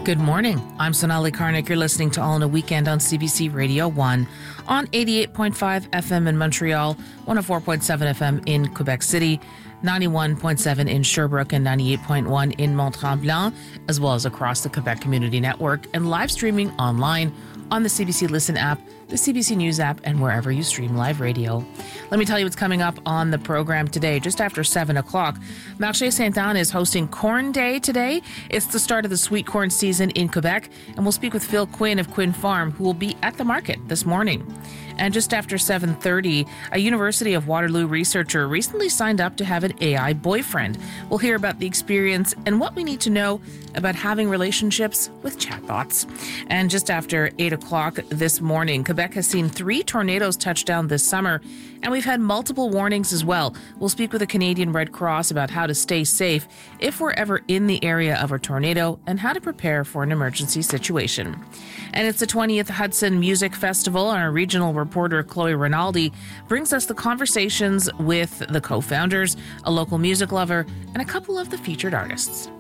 Good morning. I'm Sonali Karnik. You're listening to All in a Weekend on CBC Radio 1 on 88.5 FM in Montreal, 104.7 FM in Quebec City, 91.7 in Sherbrooke and 98.1 in Mont-Tremblant, as well as across the Quebec Community Network and live streaming online on the CBC Listen app, the CBC News app, and wherever you stream live radio. Let me tell you what's coming up on the program today. Just after 7 o'clock, Marché Sainte-Anne is hosting Corn Day today. It's the start of the sweet corn season in Quebec, and we'll speak with Phil Quinn of Quinn Farm, who will be at the market this morning. And just after 7:30, a University of Waterloo researcher recently signed up to have an AI boyfriend. We'll hear about the experience and what we need to know about having relationships with chatbots. And just after 8 o'clock this morning, Quebec has seen 3 tornadoes touch down this summer, and we've had multiple warnings as well. We'll speak with the Canadian Red Cross about how to stay safe if we're ever in the area of a tornado and how to prepare for an emergency situation. And it's the 20th Hudson Music Festival, and our regional reporter Chloe Rinaldi brings us the conversations with the co-founders, a local music lover, and a couple of the featured artists.